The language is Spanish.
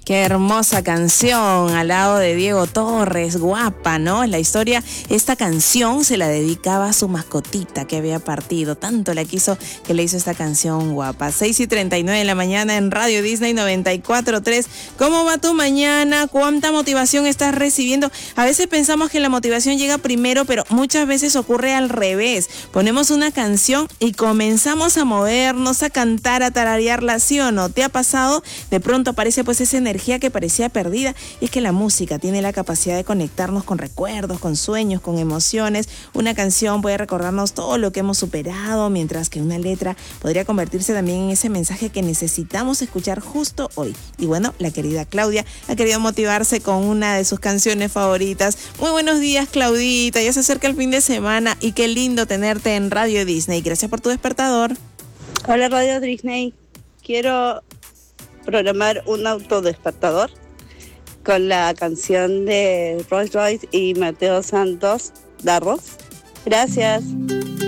Qué hermosa canción, al lado de Diego Torres, guapa, ¿no? La historia, esta canción se la dedicaba a su mascotita que había partido, tanto la quiso que le hizo esta canción guapa. 6:39 de la mañana en Radio Disney 94.3. ¿Cómo va tu mañana? ¿Cuánta motivación estás recibiendo? A veces pensamos que la motivación llega primero, pero muchas veces ocurre al revés. Ponemos una canción y comenzamos a movernos, a cantar, a tararearla, ¿sí o no? ¿Te ha pasado? De pronto aparece pues esa energía que parecía perdida, y es que la música tiene la capacidad de conectarnos con recuerdos, con sueños, con emociones. Una canción puede recordarnos todo lo que hemos superado, mientras que una letra podría convertirse también en ese mensaje que necesitamos escuchar justo hoy. Y bueno, la querida Claudia ha querido motivarse con una de sus canciones favoritas. Muy buenos días, Claudita, ya se acerca el fin de semana y qué lindo tenerte en Radio Disney. Gracias por tu despertador. Hola Radio Disney, quiero programar un autodespertador con la canción de Rolls Royce y Mateo Santos, Darros. Gracias.